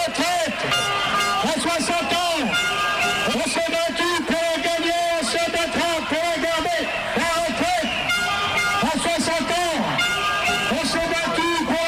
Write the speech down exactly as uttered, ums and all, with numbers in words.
retraite à soixante ans. On s'est battu pour la gagner, on se battra pour la garder. La retraite à soixante ans. On s'est battu pour